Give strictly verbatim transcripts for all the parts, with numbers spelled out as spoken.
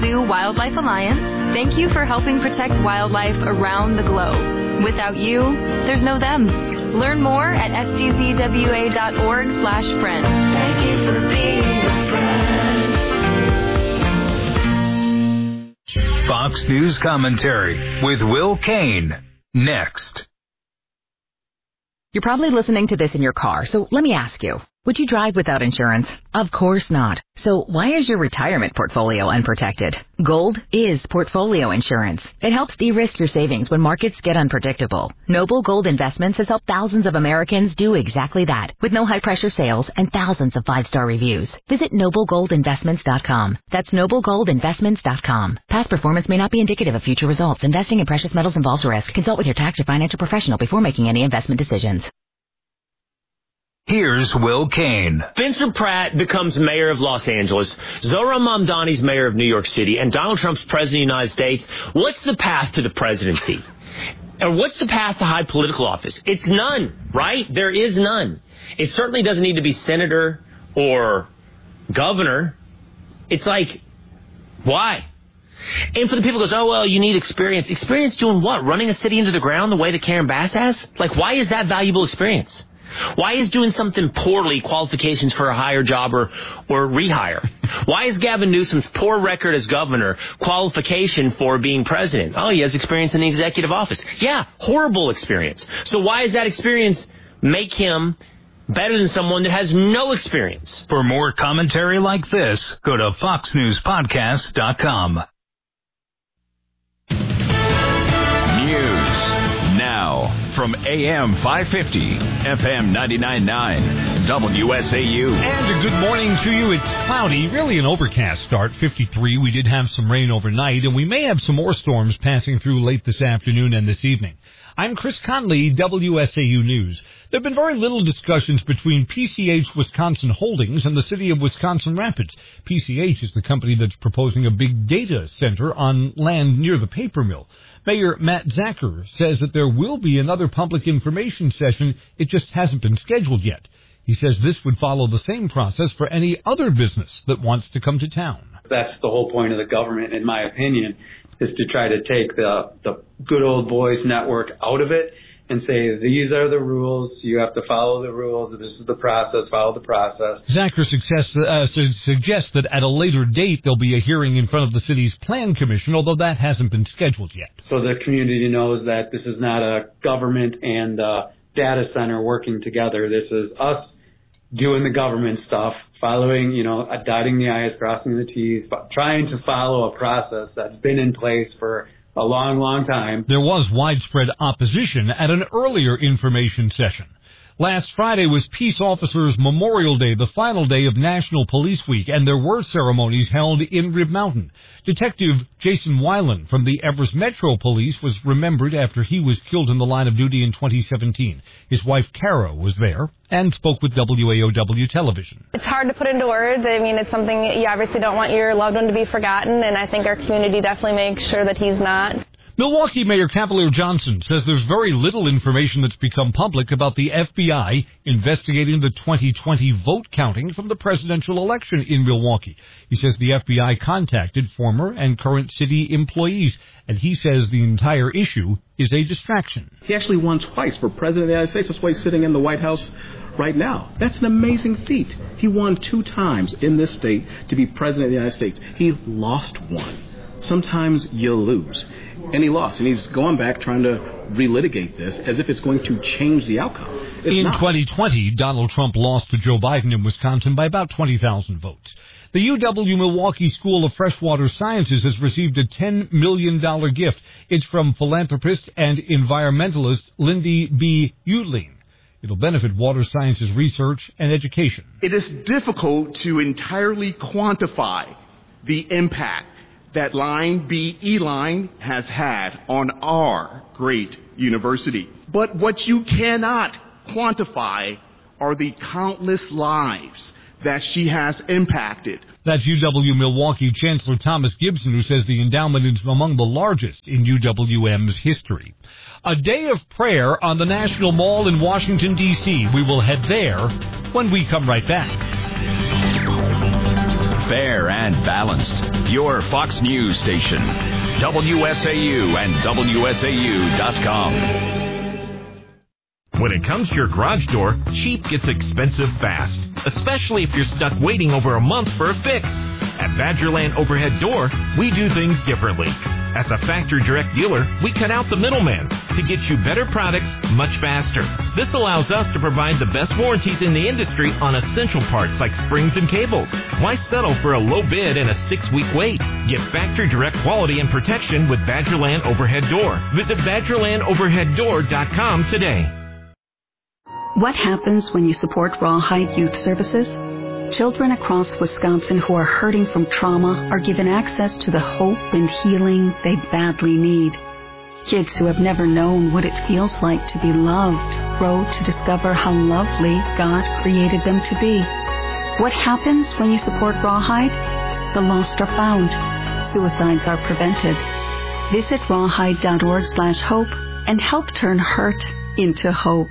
W Wildlife Alliance, thank you for helping protect wildlife around the globe. Without you, there's no them. Learn more at s d z w a dot org slash friend. Thank you for being a friend. Fox News Commentary with Will Kane. Next. You're probably listening to this in your car, so let me ask you. Would you drive without insurance? Of course not. So why is your retirement portfolio unprotected? Gold is portfolio insurance. It helps de-risk your savings when markets get unpredictable. Noble Gold Investments has helped thousands of Americans do exactly that, with no high-pressure sales and thousands of five-star reviews. Visit noble gold investments dot com. That's noble gold investments dot com. Past performance may not be indicative of future results. Investing in precious metals involves risk. Consult with your tax or financial professional before making any investment decisions. Here's Will Kane. Vincent Pratt becomes mayor of Los Angeles. Zohran Mamdani's mayor of New York City. And Donald Trump's president of the United States. What's the path to the presidency? Or what's the path to high political office? It's none, right? There is none. It certainly doesn't need to be senator or governor. It's like, why? And for the people who goes, oh, well, you need experience. Experience doing what? Running a city into the ground the way that Karen Bass has? Like, why is that valuable experience? Why is doing something poorly qualifications for a higher job or, or rehire? Why is Gavin Newsom's poor record as governor qualification for being president? Oh, he has experience in the executive office. Yeah, horrible experience. So why does that experience make him better than someone that has no experience? For more commentary like this, go to fox news podcast dot com. Now, from A M five fifty, F M ninety-nine point nine, W S A U. And a good morning to you. It's cloudy, really an overcast start, fifty-three. We did have some rain overnight, and we may have some more storms passing through late this afternoon and this evening. I'm Chris Conley, W S A U News. There have been very little discussions between P C H Wisconsin Holdings and the city of Wisconsin Rapids. P C H is the company that's proposing a big data center on land near the paper mill. Mayor Matt Zacher says that there will be another public information session. It just hasn't been scheduled yet. He says this would follow the same process for any other business that wants to come to town. That's the whole point of the government, in my opinion, is to try to take the, the good old boys network out of it and say, these are the rules, you have to follow the rules, this is the process, follow the process. Zacher success, uh, su- suggests that at a later date there'll be a hearing in front of the city's plan commission, although that hasn't been scheduled yet. So the community knows that this is not a government and a data center working together. This is us doing the government stuff, following, you know, dotting the I's, crossing the T's, trying to follow a process that's been in place for a long, long time. There was widespread opposition at an earlier information session. Last Friday was Peace Officers Memorial Day, the final day of National Police Week, and there were ceremonies held in Rib Mountain. Detective Jason Weiland from the Everest Metro Police was remembered after he was killed in the line of duty in twenty seventeen. His wife, Kara, was there and spoke with W A O W Television. It's hard to put into words. I mean, it's something you obviously don't want your loved one to be forgotten, and I think our community definitely makes sure that he's not. Milwaukee Mayor Cavalier Johnson says there's very little information that's become public about the F B I investigating the twenty twenty vote counting from the presidential election in Milwaukee. He says the F B I contacted former and current city employees, and he says the entire issue is a distraction. He actually won twice for president of the United States. That's why he's sitting in the White House right now. That's an amazing feat. He won two times in this state to be president of the United States. He lost one. Sometimes you lose. And he lost, and he's going back trying to relitigate this as if it's going to change the outcome. It's in not. twenty twenty, Donald Trump lost to Joe Biden in Wisconsin by about twenty thousand votes. The U W Milwaukee School of Freshwater Sciences has received a ten million dollars gift. It's from philanthropist and environmentalist Lindy B. Udling. It'll benefit water sciences research and education. It is difficult to entirely quantify the impact that Line B E-Line has had on our great university. But what you cannot quantify are the countless lives that she has impacted. That's U W Milwaukee Chancellor Thomas Gibson, who says the endowment is among the largest in U W M's history. A day of prayer on the National Mall in Washington, D C We will head there when we come right back. fair and balanced. Your Fox News station. W S A U and W S A U dot com. When it comes to your garage door, cheap gets expensive fast, especially if you're stuck waiting over a month for a fix. At Badgerland Overhead Door, we do things differently. As a factory direct dealer, we cut out the middleman to get you better products much faster. This allows us to provide the best warranties in the industry on essential parts like springs and cables. Why settle for a low bid and a six-week wait? Get factory direct quality and protection with Badgerland Overhead Door. Visit Badgerland Overhead Door dot com today. What happens when you support Rawhide Youth Services? Children across Wisconsin who are hurting from trauma are given access to the hope and healing they badly need. Kids who have never known what it feels like to be loved grow to discover how lovely God created them to be. What happens when you support Rawhide? The lost are found. Suicides are prevented. Visit rawhide dot org slash hope and help turn hurt into hope.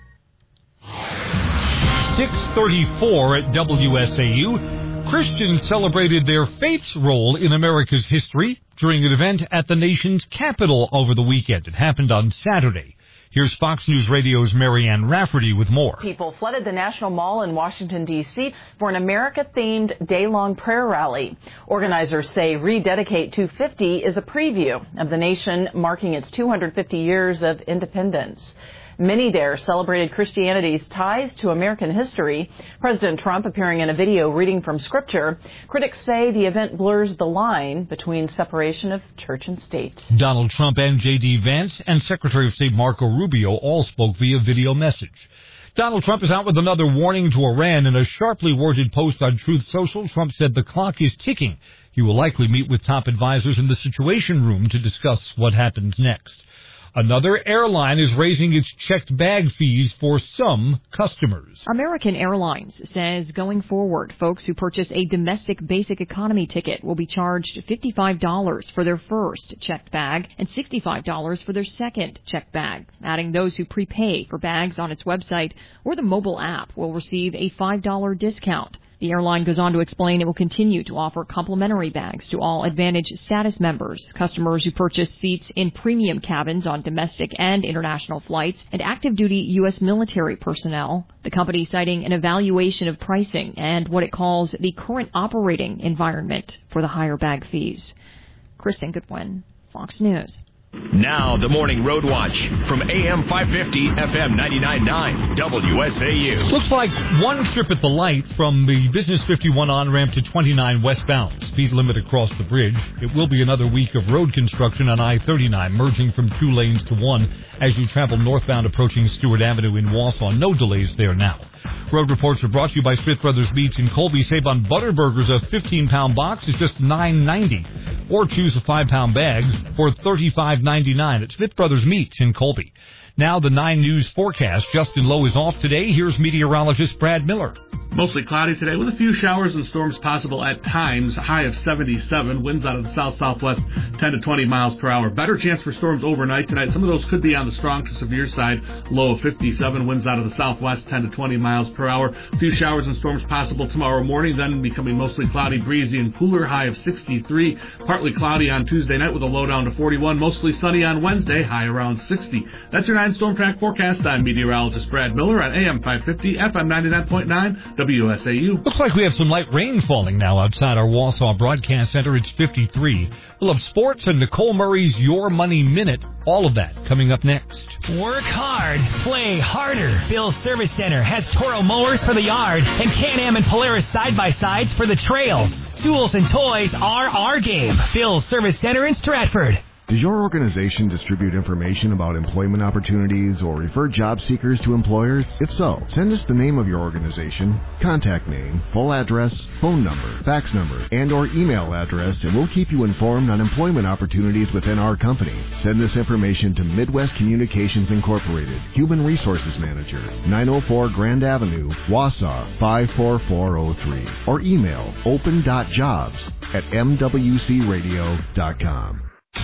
six thirty-four at W S A U. Christians celebrated their faith's role in America's history during an event at the nation's capital over the weekend. It happened on Saturday. Here's Fox News Radio's Marianne Rafferty with more. People flooded the National Mall in Washington, D C for an America-themed day-long prayer rally. Organizers say Rededicate two fifty is a preview of the nation marking its two hundred fifty years of independence. Many there celebrated Christianity's ties to American history. President Trump appearing in a video reading from Scripture. Critics say the event blurs the line between separation of church and state. Donald Trump and J D. Vance and Secretary of State Marco Rubio all spoke via video message. Donald Trump is out with another warning to Iran. In a sharply worded post on Truth Social, Trump said the clock is ticking. He will likely meet with top advisors in the Situation Room to discuss what happens next. Another airline is raising its checked bag fees for some customers. American Airlines says going forward, folks who purchase a domestic basic economy ticket will be charged fifty-five dollars for their first checked bag and sixty-five dollars for their second checked bag. Adding those who prepay for bags on its website or the mobile app will receive a five dollars discount. The airline goes on to explain it will continue to offer complimentary bags to all Advantage status members, customers who purchase seats in premium cabins on domestic and international flights, and active-duty U S military personnel. The company citing an evaluation of pricing and what it calls the current operating environment for the higher bag fees. Kristen Goodwin, Fox News. Now, the Morning Road Watch from A M five fifty, F M ninety-nine point nine, W S A U. Looks like one trip at the light from the Business fifty-one on-ramp to twenty-nine westbound. Speed limit across the bridge. It will be another week of road construction on I thirty-nine, merging from two lanes to one as you travel northbound approaching Stewart Avenue in Wausau. No delays there now. Road reports are brought to you by Smith Brothers Meats in Colby. Save on Butterburgers. A fifteen-pound box is just nine ninety, or choose a five-pound bag for thirty-five ninety-nine at Smith Brothers Meats in Colby. Now the nine News forecast. Justin Lowe is off today. Here's meteorologist Brad Miller. Mostly cloudy today with a few showers and storms possible at times. High of seventy-seven. Winds out of the south-southwest ten to twenty miles per hour. Better chance for storms overnight tonight. Some of those could be on the strong to severe side. Low of fifty-seven. Winds out of the southwest ten to twenty miles per hour. A few showers and storms possible tomorrow morning. Then becoming mostly cloudy, breezy, and cooler. High of sixty-three. Partly cloudy on Tuesday night with a low down to forty-one. Mostly sunny on Wednesday. High around sixty. That's your nine Storm Track forecast. I'm meteorologist Brad Miller on A M five fifty, F M ninety-nine point nine, W S A U. Looks like we have some light rain falling now outside our Wausau Broadcast Center. It's fifty-three. We'll have sports and Nicole Murray's Your Money Minute. All of that coming up next. Work hard, play harder. Bill's Service Center has Toro mowers for the yard and Can-Am and Polaris side-by-sides for the trails. Tools and toys are our game. Bill's Service Center in Stratford. Does your organization distribute information about employment opportunities or refer job seekers to employers? If so, send us the name of your organization, contact name, full address, phone number, fax number, and or email address, and we'll keep you informed on employment opportunities within our company. Send this information to Midwest Communications Incorporated, Human Resources Manager, nine oh four Grand Avenue, Wausau, five four four oh three, or email open dot jobs at m w c radio dot com.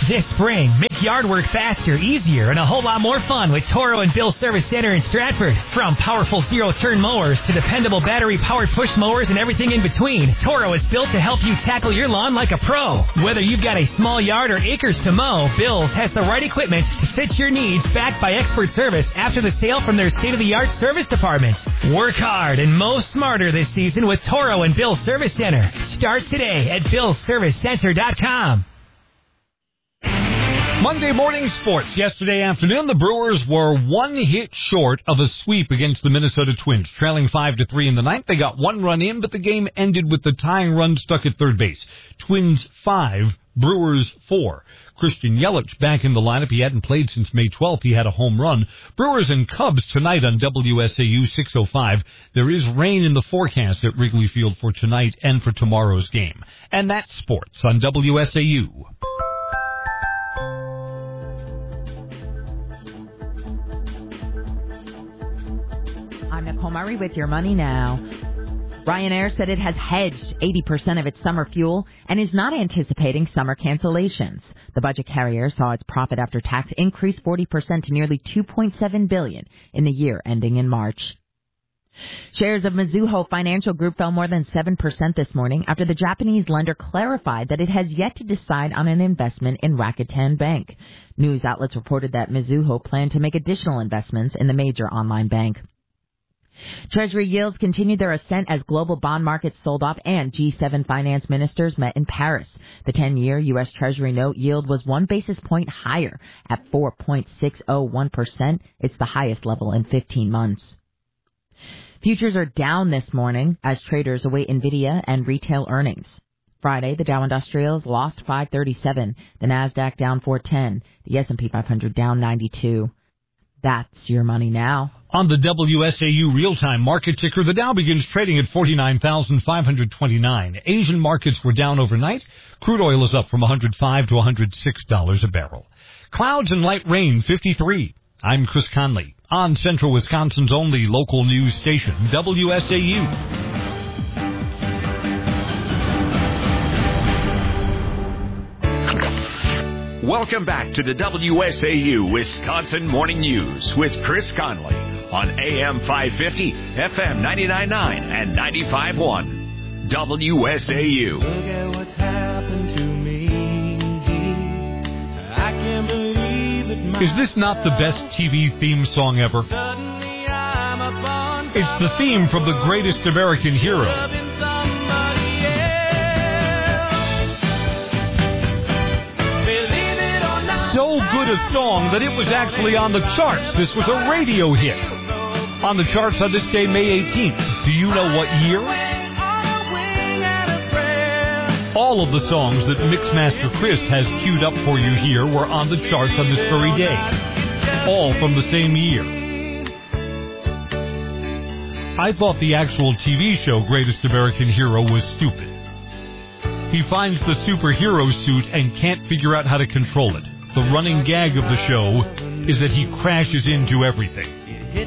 This spring, make yard work faster, easier, and a whole lot more fun with Toro and Bill Service Center in Stratford. From powerful zero-turn mowers to dependable battery-powered push mowers and everything in between, Toro is built to help you tackle your lawn like a pro. Whether you've got a small yard or acres to mow, Bill's has the right equipment to fit your needs, backed by expert service after the sale from their state-of-the-art service department. Work hard and mow smarter this season with Toro and Bill Service Center. Start today at bills service center dot com. Monday morning sports. Yesterday afternoon, the Brewers were one hit short of a sweep against the Minnesota Twins. Trailing five to three in the ninth, they got one run in, but the game ended with the tying run stuck at third base. Twins five, Brewers four. Christian Yelich back in the lineup. He hadn't played since May twelfth. He had a home run. Brewers and Cubs tonight on W S A U six oh five. There is rain in the forecast at Wrigley Field for tonight and for tomorrow's game. And that's sports on W S A U. I'm Nicole Murray with your money now. Ryanair said it has hedged eighty percent of its summer fuel and is not anticipating summer cancellations. The budget carrier saw its profit after tax increase forty percent to nearly two point seven billion dollars in the year ending in March. Shares of Mizuho Financial Group fell more than seven percent this morning after the Japanese lender clarified that it has yet to decide on an investment in Rakuten Bank. News outlets reported that Mizuho planned to make additional investments in the major online bank. Treasury yields continued their ascent as global bond markets sold off and G seven finance ministers met in Paris. The ten-year U S. Treasury note yield was one basis point higher at four point six oh one percent. It's the highest level in fifteen months. Futures are down this morning as traders await NVIDIA and retail earnings. Friday, the Dow Industrials lost five thirty-seven, the Nasdaq down four ten, the S and P five hundred down ninety-two. That's your money now. On the W S A U real-time market ticker, the Dow begins trading at forty-nine thousand five hundred twenty-nine. Asian markets were down overnight. Crude oil is up from one hundred five to one hundred six dollars a barrel. Clouds and light rain, fifty-three. I'm Chris Conley on Central Wisconsin's only local news station, W S A U. Welcome back to the W S A U Wisconsin Morning News with Chris Conley on A M five fifty, F M ninety-nine point nine, and ninety-five point one. W S A U. Look at what's happened to me. I can't believe it. Is this not the best T V theme song ever? It's the theme from The Greatest American Hero. So good a song that it was actually on the charts. This was a radio hit. On the charts on this day, May eighteenth. Do you know what year? All of the songs that Mixmaster Chris has queued up for you here were on the charts on this very day. All from the same year. I thought the actual T V show Greatest American Hero was stupid. He finds the superhero suit and can't figure out how to control it. The running gag of the show is that he crashes into everything.